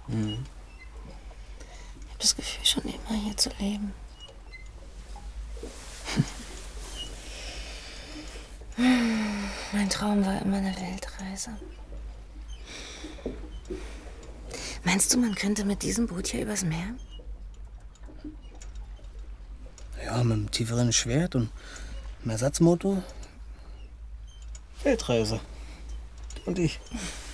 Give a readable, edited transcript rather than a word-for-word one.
Ich habe das Gefühl, schon immer hier zu leben. Mein Traum war immer eine Weltreise. Meinst du, man könnte mit diesem Boot hier übers Meer? Ja, mit einem tieferen Schwert und einem Ersatzmotor. Weltreise. Du und ich.